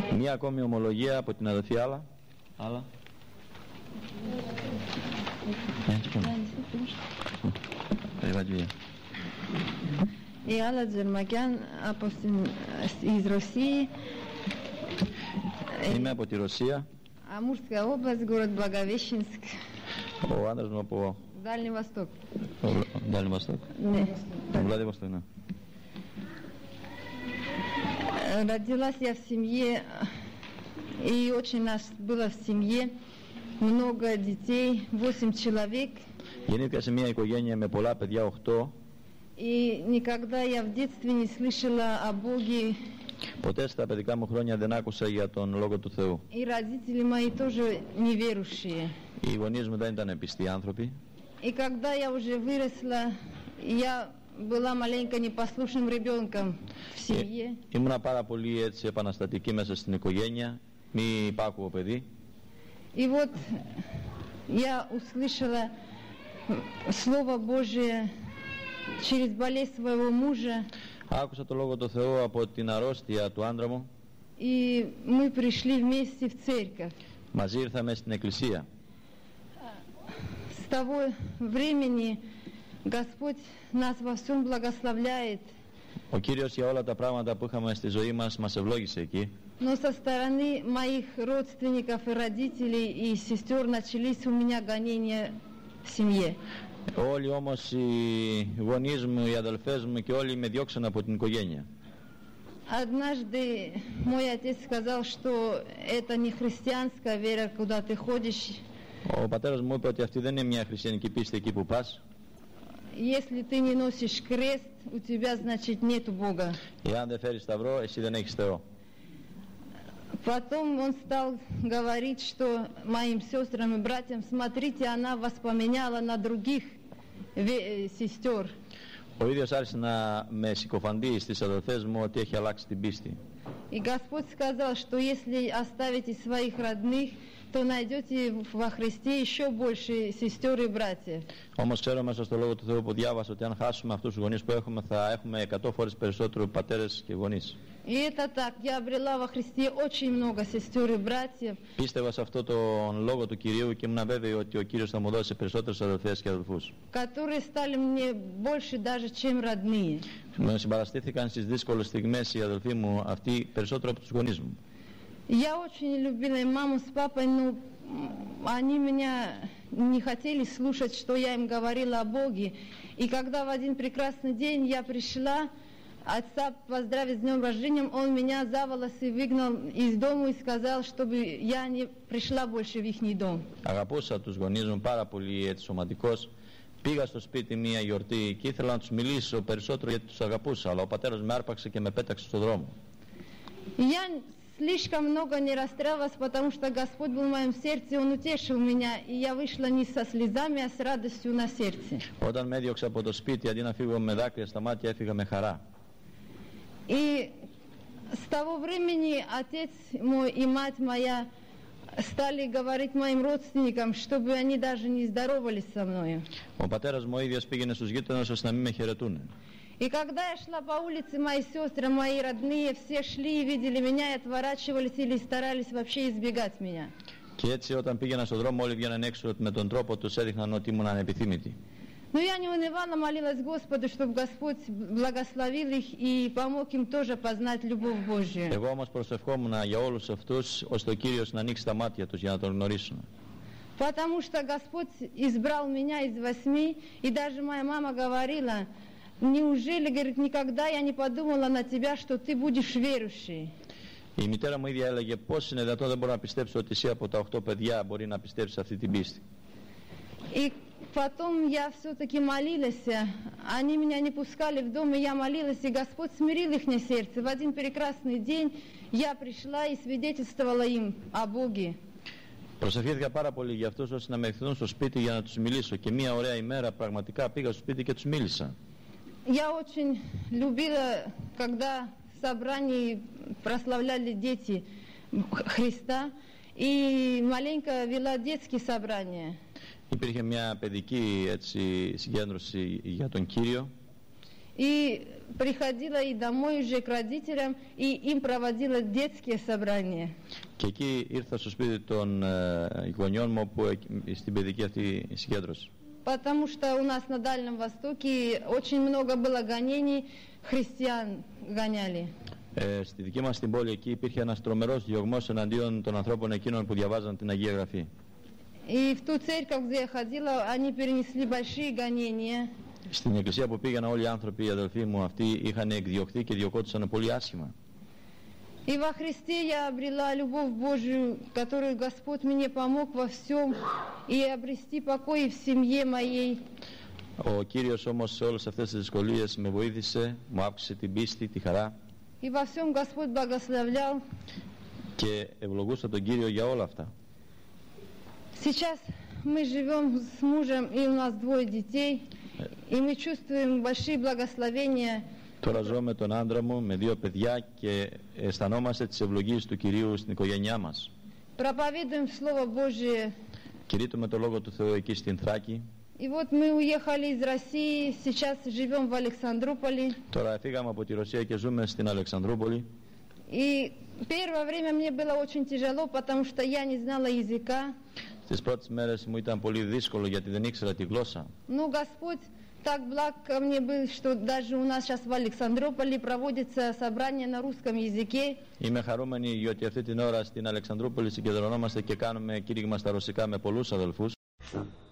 Μία ακόμη ομολογία από την αδελφή Άλλα. Άλλα. И Алла Джермакян из России. Είμαι από τη Ρωσία. Амурская область, город Благовещенск. Ο άντρας μου από Дальний Восток. Дальний Восток. Ναι. Владивосток, ναι. Родилась я в семье, и очень нас было в семье, много детей, 8 человек. Γεννήθηκα σε μια οικογένεια με πολλά παιδιά, 8. И никогда я в детстве не слышала о Боге. Ποτέ στα παιδικά μου χρόνια δεν άκουσα για τον Λόγο του Θεού. И родители мои тоже неверующие. Οι γονείς μου δεν ήταν πιστοί άνθρωποι. И когда я уже выросла, я была маленько непослушным ребенком в семье. Ήμουνα πάρα πολύ έτσι επαναστατική μέσα στην οικογένεια, μη υπάκουο παιδί. И вот я услышала Слово Божие через болезнь своего мужа. Άκουσα το Λόγο του Θεού από την αρρώστια του άντρα μου. И мы пришли вместе в церковь. Μαζί ήρθαμε στην εκκλησία. С того времени Господь нас во всем благословляет. Ο Κύριος για όλα τα πράγματα που είχαμε στη ζωή μας ευλόγησε εκεί. Но со стороны моих родственников и родителей и сестер начались у меня гонения в семье. Όλοι όμως οι γονείς μου, οι αδελφές μου και όλοι με διώξαν από την οικογένεια. Однажды мой отец сказал, что это не христианская вера, куда ты ходишь. Ο πατέρας μου είπε ότι αυτή δεν είναι μια χριστιανική πίστη εκεί που πας. Если ты не носишь крест, у тебя, значит, нету Бога. Εάν δεν φέρεις σταυρό, εσύ δεν έχεις Θεό. Потом он стал говорить, что моим сестрам и братьям, смотрите, она вас поменяла на других сестер. Ο ίδιος άρχισε να με συκοφαντεί στις αδελφές μου ότι έχει αλλάξει την πίστη. И Господь сказал, что если оставите своих родных, то найдете во Христе еще больше сестер и братьев. Όμως ξέρω μέσα στο Λόγο του Θεού που διάβασα ότι αν χάσουμε αυτούς τους γονείς που έχουμε, θα έχουμε 100 φορές περισσότερο πατέρες και γονείς. И это так. Я обрела во Христе очень много сестер и братьев. Πίστευα σε αυτό τον Λόγο του Κυρίου και ήμουν βέβαιη ότι ο Κύριος θα μου δώσει περισσότερες αδελφές και αδελφούς. Которые стали мне больше даже, чем родные. Με συμπαραστήθηκαν στις δύσκολες στιγμές οι αδελφοί μου αυτοί περισσότερο από τους γονείς μου. Я очень любила и маму с папой, но они меня не хотели слушать, что я им говорила о Боге. И когда в один прекрасный день я пришла отца поздравить с днем рождения, он меня за волосы выгнал из дома и сказал, чтобы я не пришла больше в их дом. Αγαπούσα τους γονείς μου πάρα πολύ έτσι σωματικός. Πήγα στο σπίτι μία γιορτή και ήθελα να τους μιλήσω περισσότερο γιατί τους αγαπούσα, αλλά ο πατέρας με άρπαξε και με πέταξε στον δρόμο. Я слишком много не расстраивалась, потому что Господь был в моем сердце, и Он утешил меня, и я вышла не со слезами, а с радостью на сердце. Όταν με έδιωξε από το σπίτι, αντί να φύγω με δάκρυα στα μάτια, έφυγα με χαρά. И с того времени отец мой и мать моя стали говорить моим родственникам, чтобы они даже не здоровались со мной. Ο πατέρας μου ο ίδιος πήγαινε στους γείτονες ώστε να μην με χαιρετούν. И когда я шла по улице, мои сестры, мои родные, все шли и видели меня и отворачивались или старались вообще избегать меня. Και έτσι όταν πήγαινα στον δρόμο όλοι βγαίναν έξω με τον τρόπο τους έδειχναν ότι ήμουν ανεπιθύμητοι. Но я не унывала, молилась Господу, чтобы Господь благословил их и помог им тоже познать любовь Божью. Εγώ όμως προσευχόμουν για όλους αυτούς ώστε ο Κύριος να ανοίξει τα μάτια τους για να τον γνωρίσουν. Потому что Господь избрал меня из 8, и даже моя мама говорила, неужели, говорит, никогда я не подумала на тебя, что ты будешь верующий. Η μητέρα μου ίδια έλεγε πώς είναι δυνατόν, δεν μπορώ να πιστέψω ότι εσύ από τα 8 παιδιά μπορεί να πιστέψεις αυτή την πίστη. И потом я все-таки молилась, они меня не пускали в дом, и я молилась, и Господь смирил их сердце. В один прекрасный день я пришла и свидетельствовала им о Боге. Προσευχήθηκα πάρα πολύ για αυτούς ώστε να με εχθούν στο σπίτι για να τους μιλήσω και μια ωραία ημέρα πραγματικά πήγα στο σπίτι και τους μίλησα. Я очень любила, когда в собрании прославляли дети Христа, и маленько вела детские собрания. Υπήρχε μια παιδική έτσι συγκέντρωση για τον Κύριο. И приходила и домой уже к родителям, и им проводила детские собрания. Και εκεί ήρθα στο σπίτι των γονιών μου που, στην παιδική αυτή συγκέντρωση. Потому что у нас на Дальнем Востоке очень много было гонений, христиан гоняли. Στη δική μας την πόλη εκεί υπήρχε ένας τρομερός διωγμός εναντίον των ανθρώπων εκείνων που διαβάζαν την Αγία Γραφή. И в ту церковь, где я ходила, они перенесли большие гонения. Στην εκκλησία που πήγαιναν όλοι οι άνθρωποι, οι αδελφοί μου αυτοί, είχαν εκδιωχθεί και διωκόντουσαν πολύ άσχημα. И во Христе я обрела любовь Божию, которую Господь мне помог во всем, и обрести покой в семье моей. Ο Κύριος όμως σε όλες αυτές τις δυσκολίες με βοήθησε, μου αύξησε την πίστη, τη χαρά. И во всем Господь благословлял. Και ευλογούσα τον Κύριο για όλα αυτά. Сейчас мы живем с мужем, и у нас 2 детей, и мы чувствуем большие благословения. Τώρα ζω με τον άντρα μου, με 2 παιδιά και αισθανόμαστε τις ευλογίες του Κυρίου στην οικογένειά μας. Проповедуем Слово Божие. Κηρύττουμε το Λόγο του Θεού εκεί στην Θράκη. И вот мы уехали из России, сейчас живем в Александрополе. Τώρα φύγαμε από τη Ρωσία και ζούμε στην Αλεξανδρούπολη. И первое время мне было очень тяжело, потому что я не знала языка. Τις πρώτες μέρες μου ήταν πολύ δύσκολο γιατί δεν ήξερα τη γλώσσα. Но Господь так благ ко мне был, что даже у нас сейчас в Александрополе проводится собрание на русском языке. Είμαι χαρούμενη γιατί αυτή την ώρα στην Αλεξανδρούπολη συγκεντρωνόμαστε και κάνουμε κήρυγμα στα ρωσικά με πολλούς αδελφούς.